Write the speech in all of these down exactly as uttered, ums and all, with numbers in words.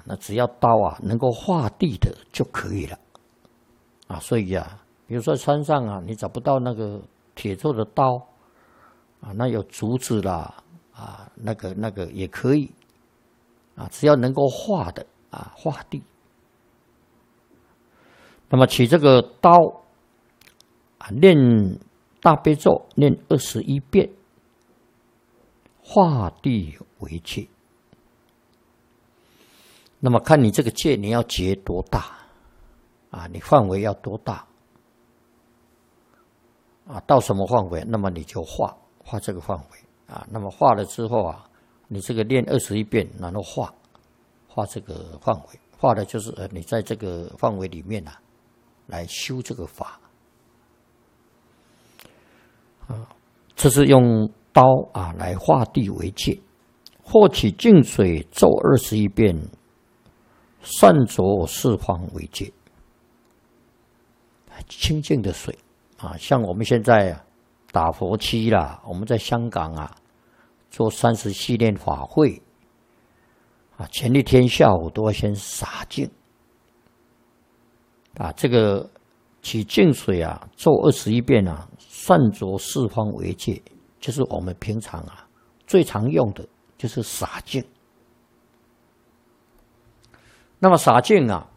那只要刀啊能够划地的就可以了啊。所以啊，比如说山上啊，你找不到那个铁做的刀啊，那有竹子啦啊，那个那个也可以啊，只要能够划的啊，划地。那么取这个刀啊，念大悲咒，念二十一遍，划地为界。那么看你这个界你要结多大啊？你范围要多大啊？到什么范围，那么你就画画这个范围啊。那么画了之后啊，你这个念二十一遍，然后画画这个范围，画的就是呃你在这个范围里面啊，来修这个法啊。这是用刀啊来画地为界，或取净水咒二十一遍。善着四方为界，清净的水啊，像我们现在啊打佛七啦，我们在香港啊做三十系列法会啊，前一天下午都要先洒净啊，这个取净水啊，咒二十一遍啊，善着四方为界，就是我们平常啊最常用的就是洒净。那么洒净啊，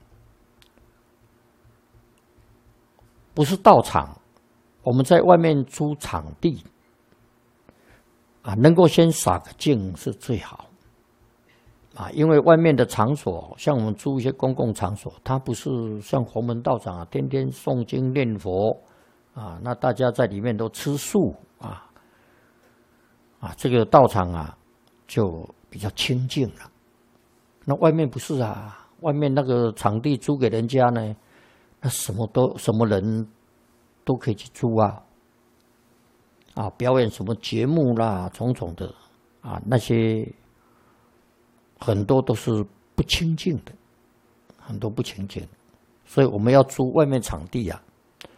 不是道场，我们在外面租场地啊，能够先洒个净是最好啊，因为外面的场所，像我们租一些公共场所，它不是像佛门道场啊，天天诵经念佛啊，那大家在里面都吃素啊，啊，这个道场啊就比较清净了。那外面不是啊。外面那个场地租给人家呢，那什么都什么人都可以去租啊，啊，表演什么节目啦，种种的啊，那些很多都是不清净的，很多不清净，所以我们要租外面场地啊，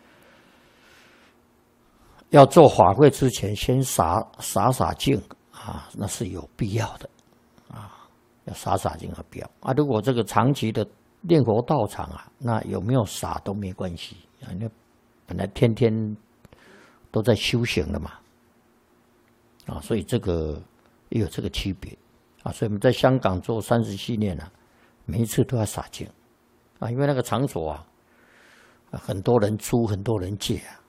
要做法会之前先洒洒洒净啊，那是有必要的。要洒洒净和标啊！如果这个长期的念佛道场啊，那有没有洒都没关系啊。那本来天天都在修行了嘛，啊，所以这个也有这个区别啊。所以我们在香港做三十七年了、啊，每一次都要洒净啊，因为那个场所啊，很多人租，很多人借啊，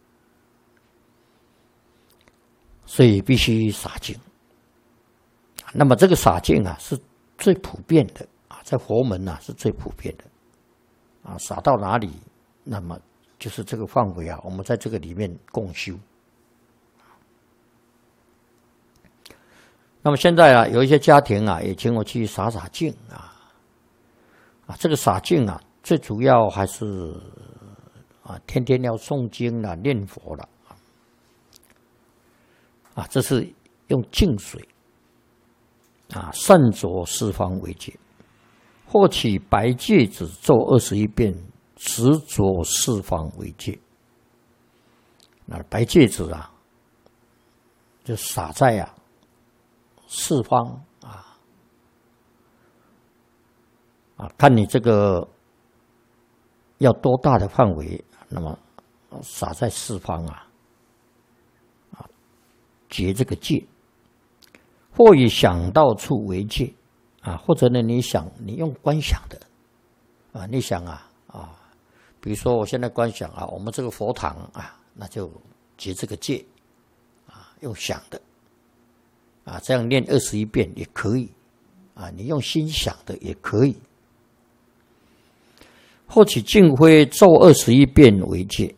所以必须洒净。那么这个洒净啊是最普遍的啊，在佛门啊是最普遍的啊，洒到哪里，那么就是这个范围啊，我们在这个里面共修。那么现在啊，有一些家庭啊，也请我去洒洒净啊，啊，这个洒净啊，最主要还是啊，天天要诵经啦、念佛啦，啊，这是用净水。啊，善着四方为界，或取白芥子咒二十一遍，执着四方为界。那白芥子啊，就撒在啊四方啊啊，看你这个要多大的范围，那么撒在四方啊啊，结这个界。或以想到处为界啊，或者呢，你想你用观想的啊，你想啊啊，比如说我现在观想啊，我们这个佛堂啊，那就结这个界啊，用想的啊，这样念二十一遍也可以啊，你用心想的也可以。或取净灰咒二十一遍为界，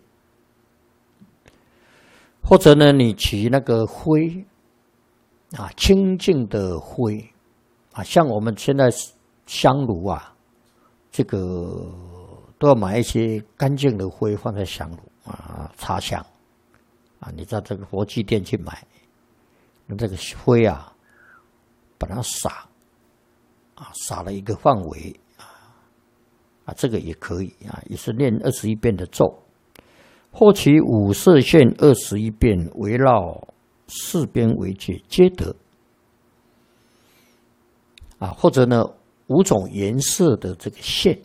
或者呢，你取那个灰。啊，清净的灰啊，像我们现在香炉啊，这个都要买一些干净的灰放在香炉啊，插香啊。你在这个佛具店去买，用这个灰啊，把它撒啊，撒了一个范围啊啊，这个也可以啊，也是念二十一遍的咒，或取五色线二十一遍，围绕四边为界，皆得啊。或者呢， 五种颜色的这个线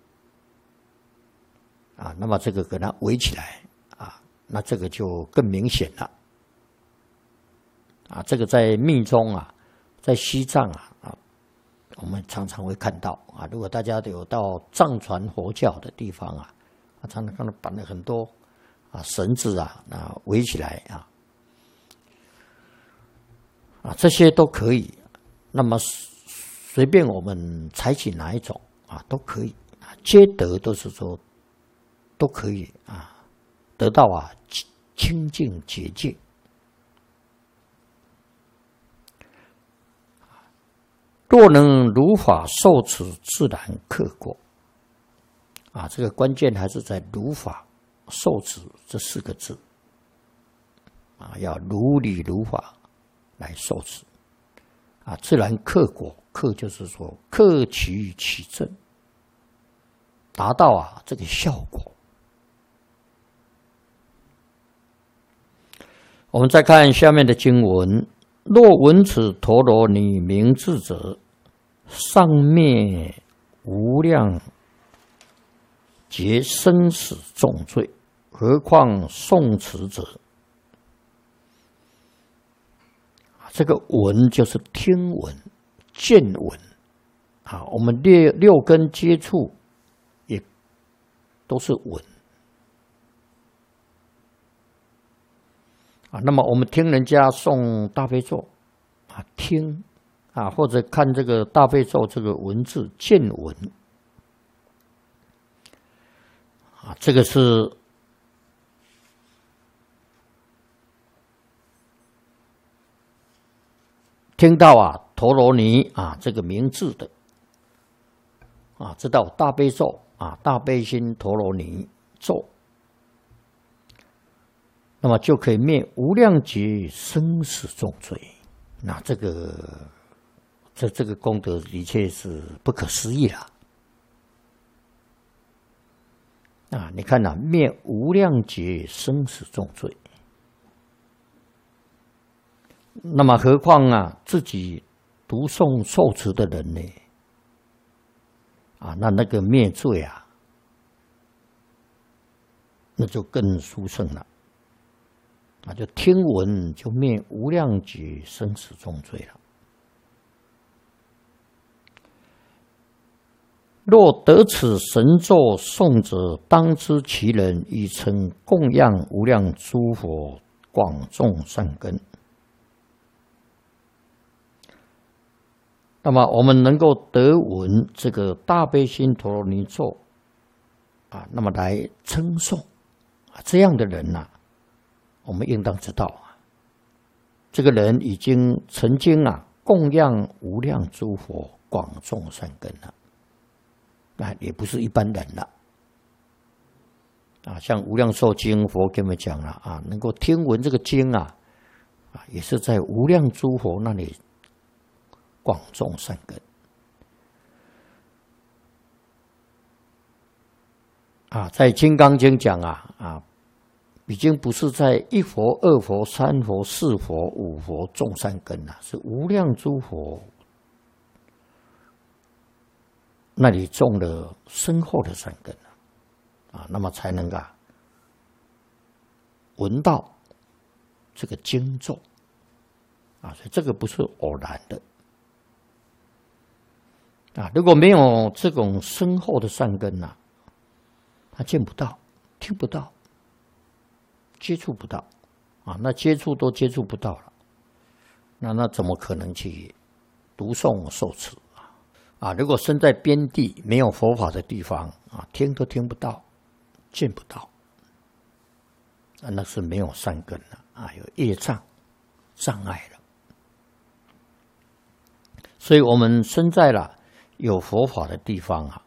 啊，那么这个给它围起来啊，那这个就更明显了啊。这个在密宗啊，在西藏啊啊，我们常常会看到啊。如果大家有到藏传佛教的地方啊，啊，常常看到绑了很多啊绳子啊啊围起来啊啊，这些都可以。那么随便我们采取哪一种啊，都可以啊，皆得都是说都可以啊，得到啊清净洁净。若能如法受持，自然克果。啊，这个关键还是在如法受持这四个字啊，要如理如法来受持啊，自然克果。克就是说克其其正，达到啊这个效果。我们再看下面的经文：若闻此陀罗尼名字者，上灭无量劫生死重罪，何况诵持者？这个闻就是听闻、见闻啊，我们六六根接触也都是闻啊。那么我们听人家诵大悲咒啊，听啊，或者看这个大悲咒这个文字，见闻啊，这个是听到啊陀罗尼啊这个名字的啊，知道大悲咒啊，大悲心陀罗尼咒，那么就可以灭无量劫生死重罪。那这个这这个功德的确是不可思议了啊！你看啊，灭无量劫生死重罪。那么何况啊，自己读诵受持的人呢？啊，那那个灭罪啊，那就更殊胜了。啊，就听闻就灭无量劫生死重罪了。若得此神咒诵者，当知其人已曾供养无量诸佛，广种善根。那么我们能够得闻这个大悲心陀罗尼咒啊，那么来称颂啊，这样的人呐、啊，我们应当知道啊，这个人已经曾经啊供养无量诸佛，广种善根了，那也不是一般人了啊。像《无量寿经》，佛给我们讲了啊，能够听闻这个经啊，啊，也是在无量诸佛那里广种善根啊。在《金刚经》讲啊啊，已经不是在一佛、二佛、三佛、四佛、五佛种善根了，是无量诸佛那里种了深厚的善根了啊，那么才能啊闻到这个经咒啊，所以这个不是偶然的。啊，如果没有这种深厚的善根呐、啊，他见不到、听不到、接触不到，啊，那接触都接触不到了，那那怎么可能去读诵受持啊？啊，如果身在边地没有佛法的地方啊，听都听不到、见不到，啊，那是没有善根了啊，有业障障碍了。所以我们身在了有佛法的地方啊，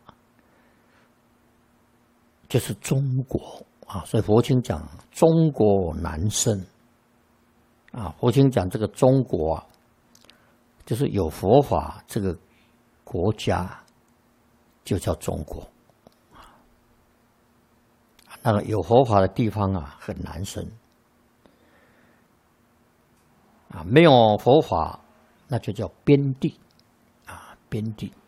就是中国啊，所以佛经讲中国难生啊。佛经讲这个中国啊，就是有佛法这个国家就叫中国啊。那个有佛法的地方啊，很难生啊。没有佛法，那就叫边地啊，边地。